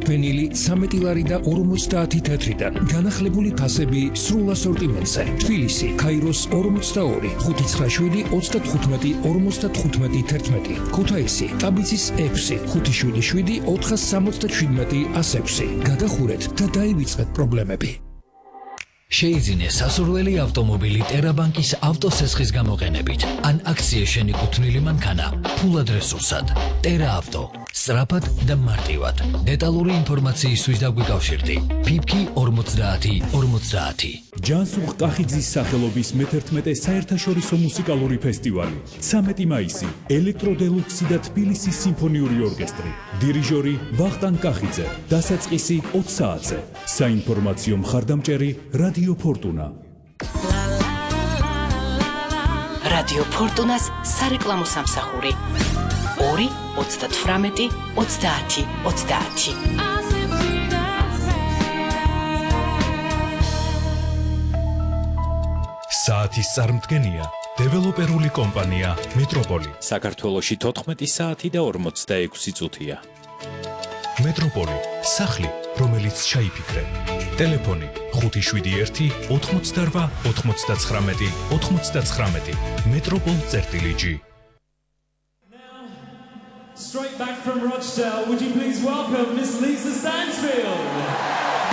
ფენილი 13 ლარი და 50 თეთრიდან. განახლებული ფასები სრულ ასორტიმენტზე. თბილისი, ქაიროს 42, 597 35 55 11. ქუთაისი, ტაბიცის 6, 577 477 106. გადახურეთ და დაივიწყეთ პრობლემები. შეიძინე სასურველი ავტომობილი ტერაბანკის ავტოსესხის გამოყენებით ან აქციის შენიკუთვნილი მანქანა ფულად რესურსად. ტერა ავტო, სწრაფად და მარტივად. დეტალური ინფორმაციისთვის დაგვიკავშირდი. ფიფკი 50 50. ჯანსუღ ყახიძის სახელობის მე-11 საერთაშორისო მუსიკალური ფესტივალი 13 მაისი ელექტროდელუქსი და თბილისის სიმფონიური ორკესტრი დირიჟორი ვახტანგ ყახიძე დასაწყისი 20 საათზე საინფორმაციო მხარდამჭერი რადიო ფორტუნა რადიო ფორტუნას სარეკლამო სამსახური 2 38 30 30. საათის წარმდგენია დეველოპერული კომპანია მეტროპოლი. საქართველოში 14 საათი და 46 წუთია. მეტროპოლი, სახლი, რომელიც ჩაიფიქრე. ტელეფონი 571 88 99 99. metropol.gr. Straight back from Rochdale, would you please welcome Miss Lisa Stansfield?